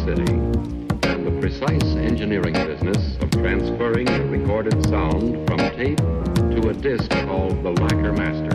City, and the precise engineering business of transferring the recorded sound from tape to a disc called the Lacquer Master.